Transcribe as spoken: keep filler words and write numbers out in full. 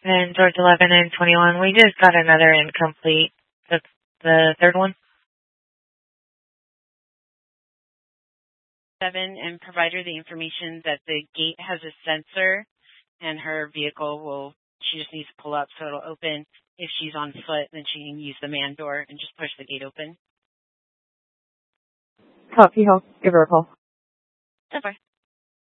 And George eleven and twenty-one, we just got another incomplete. That's the third one. Seven, and provide her the information that the gate has a sensor and her vehicle will, she just needs to pull up so it'll open. If she's on foot, then she can use the man door and just push the gate open. Copy, I'll give her a call. That's fine.